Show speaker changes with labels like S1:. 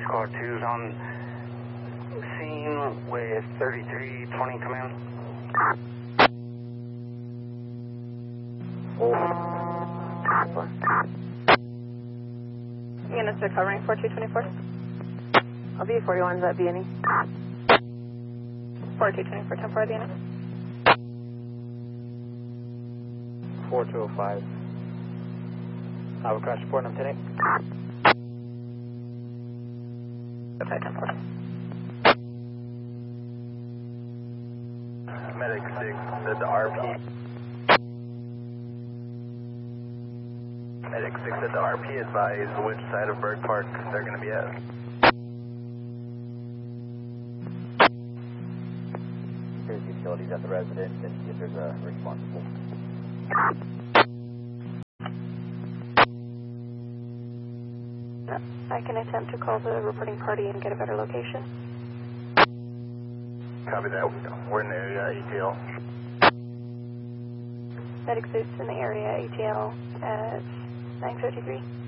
S1: Squad 2's on scene with 3320 command.
S2: Units are covering 4224.
S3: I'll be 41, that B&E.
S2: 4224, 10 for the unit.
S4: 4205. I have a crash report, I'm 10-8.
S2: Okay, 10 4.
S5: Medic 6 said the RP. Medic 6 said the RP advised which side of Berg Park they're going to be at.
S4: Here's utilities at the residence and see if there's a responsible.
S2: I can attempt to call the reporting party and get a better location.
S5: Copy that. We're in the area, ETL.
S2: Medic 6 in the area, ATL at 953.